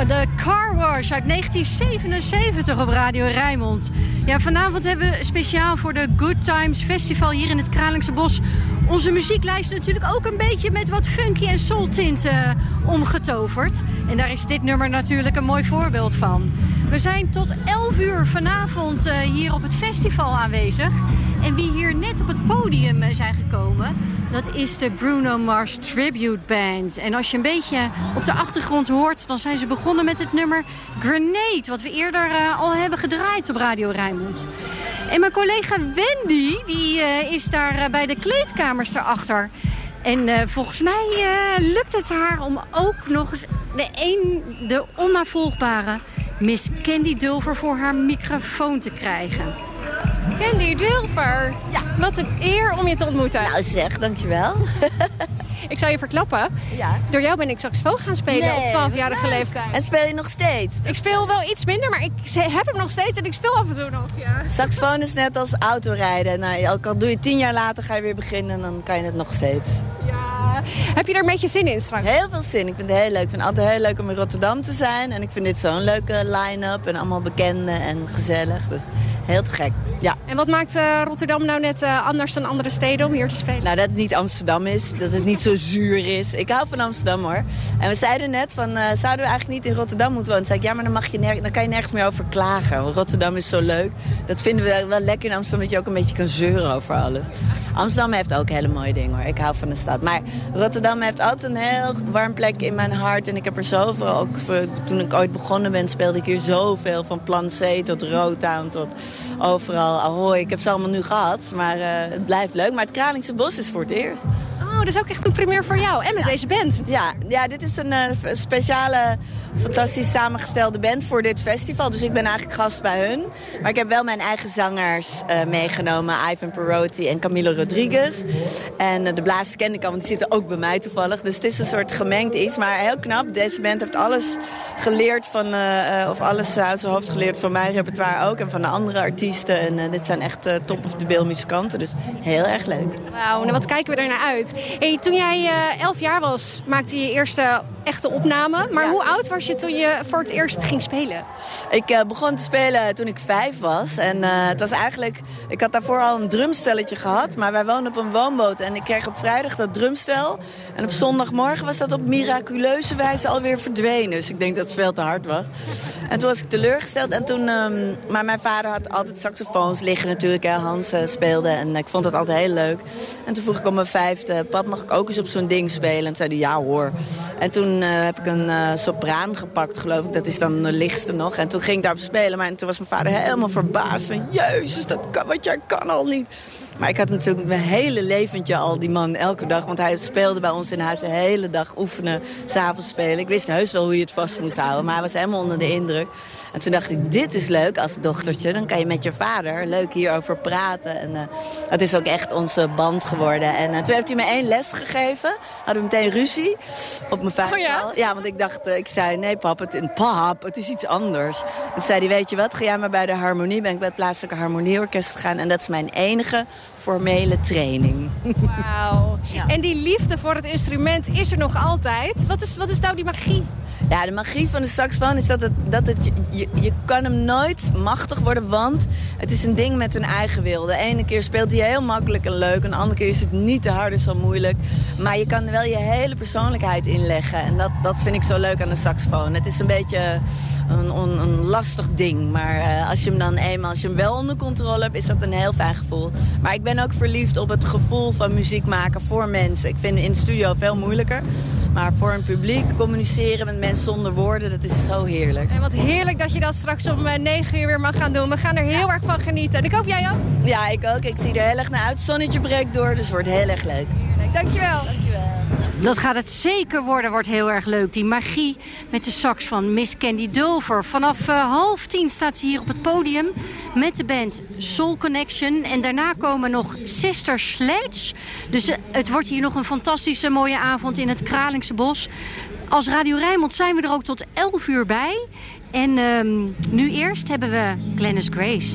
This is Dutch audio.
de Car Wash uit 1977 op Radio Rijnmond. Ja, vanavond hebben we speciaal voor de Good Times Festival hier in het Kralingse Bos onze muzieklijst natuurlijk ook een beetje met wat funky en soultinten omgetoverd. En daar is dit nummer natuurlijk een mooi voorbeeld van. We zijn tot 11 uur vanavond hier op het festival aanwezig. En wie hier net op het podium zijn gekomen, dat is de Bruno Mars Tribute Band. En als je een beetje op de achtergrond hoort, dan zijn ze begonnen met het nummer Grenade, wat we eerder al hebben gedraaid op Radio Rijnmond. En mijn collega Wendy, die is daar bij de kleedkamers daarachter. En volgens mij lukt het haar om ook nog eens de onnavolgbare Miss Candy Dulfer voor haar microfoon te krijgen. Candy Dulfer, ja, wat een eer om je te ontmoeten. Nou zeg, dankjewel. Ik zal je verklappen, ja. Door jou ben ik saxofoon gaan spelen op 12-jarige leeftijd. En speel je nog steeds? Ik speel wel iets minder, maar ik heb hem nog steeds en ik speel af en toe nog. Ja. Saxofoon is net als autorijden. Nou, al doe je 10 jaar later, ga je weer beginnen en dan kan je het nog steeds. Ja. Heb je er een beetje zin in straks? Heel veel zin. Ik vind het heel leuk. Ik vind het altijd heel leuk om in Rotterdam te zijn. En ik vind dit zo'n leuke line-up en allemaal bekenden en gezellig. Dus heel te gek, ja. En wat maakt Rotterdam nou net anders dan andere steden om hier te spelen? Nou, dat het niet Amsterdam is, dat het niet zo zuur is. Ik hou van Amsterdam, hoor. En we zeiden net van, zouden we eigenlijk niet in Rotterdam moeten wonen? Toen zei ik, ja, maar dan kan je nergens meer over klagen. Want Rotterdam is zo leuk. Dat vinden we wel lekker in Amsterdam, dat je ook een beetje kan zeuren over alles. Amsterdam heeft ook hele mooie dingen, hoor. Ik hou van de stad. Maar Rotterdam heeft altijd een heel warm plek in mijn hart. En ik heb er zoveel, ook toen ik ooit begonnen ben, speelde ik hier zoveel. Van Plan C tot Rotown tot overal Ahoy. Ik heb ze allemaal nu gehad, maar het blijft leuk. Maar het Kralingse Bos is voor het eerst. Oh, dat is ook echt een primeur voor jou. En met deze band. Ja, dit is een speciale, fantastisch samengestelde band voor dit festival. Dus ik ben eigenlijk gast bij hun. Maar ik heb wel mijn eigen zangers meegenomen. Ivan Perotti en Camilo Rodriguez. En de blazers ken ik al, want die zitten ook bij mij toevallig. Dus het is een soort gemengd iets. Maar heel knap. Deze band heeft alles geleerd van, of alles uit zijn hoofd geleerd van mijn repertoire ook. En van de andere artiesten. En dit zijn echt top of the bill muzikanten. Dus heel erg leuk. Wauw, nou wat kijken we er naar uit. Hey, toen jij 11 jaar was, maakte je eerste echte opname. Maar hoe oud was je toen je voor het eerst ging spelen? Ik begon te spelen toen ik 5 was. En het was eigenlijk, ik had daarvoor al een drumstelletje gehad. Maar wij woonden op een woonboot. En ik kreeg op vrijdag dat drumstel. En op zondagmorgen was dat op miraculeuze wijze alweer verdwenen. Dus ik denk dat het veel te hard was. En toen was ik teleurgesteld. En toen, maar mijn vader had altijd saxofoons liggen natuurlijk. Hans speelde. En ik vond dat altijd heel leuk. En toen vroeg ik op mijn 5e, pap, mag ik ook eens op zo'n ding spelen? En toen zei hij, ja hoor. En toen heb ik een sopraan gepakt, geloof ik. Dat is dan de lichtste nog. En toen ging ik daarop spelen. Maar toen was mijn vader helemaal verbaasd. Van, jezus, dat kan, wat jij kan al niet. Maar ik had natuurlijk mijn hele leventje al, die man, elke dag. Want hij speelde bij ons in huis de hele dag oefenen, 's avonds spelen. Ik wist heus wel hoe je het vast moest houden. Maar hij was helemaal onder de indruk. En toen dacht ik, dit is leuk als dochtertje. Dan kan je met je vader leuk hierover praten. En het is ook echt onze band geworden. En toen heeft hij me 1 les gegeven. Hadden we meteen ruzie op mijn 5e. Oh ja? Ja, want ik zei, nee pap, het is iets anders. En toen zei hij, weet je wat, ga jij maar bij de harmonie. Ben ik bij het plaatselijke harmonieorkest gegaan. En dat is mijn enige formele training. Wauw. Ja. En die liefde voor het instrument is er nog altijd. Wat is nou die magie? Ja, de magie van de saxofoon is je kan hem nooit machtig worden, want het is een ding met een eigen wil. De ene keer speelt hij heel makkelijk en leuk, en de andere keer is het niet te hard en zo moeilijk. Maar je kan er wel je hele persoonlijkheid inleggen en dat vind ik zo leuk aan de saxofoon. Het is een beetje een lastig ding, maar als je hem wel onder controle hebt, is dat een heel fijn gevoel. Maar ik ben ook verliefd op het gevoel van muziek maken voor mensen. Ik vind in de studio veel moeilijker, maar voor een publiek communiceren met mensen zonder woorden, dat is zo heerlijk. En wat heerlijk dat je dat straks om 9 uur weer mag gaan doen. We gaan er heel erg van genieten. En ik hoop jij ook? Ja, ik ook. Ik zie er heel erg naar uit. Het zonnetje breekt door, dus het wordt heel erg leuk. Heerlijk, dankjewel. Dat gaat het zeker worden, wordt heel erg leuk. Die magie met de sax van Miss Candy Dulfer. Vanaf 9:30 staat ze hier op het podium met de band Soul Connection. En daarna komen nog Sister Sledge. Dus het wordt hier nog een fantastische mooie avond in het Kralingse Bos. Als Radio Rijnmond zijn we er ook tot 11 uur bij. En nu eerst hebben we Glennis Grace.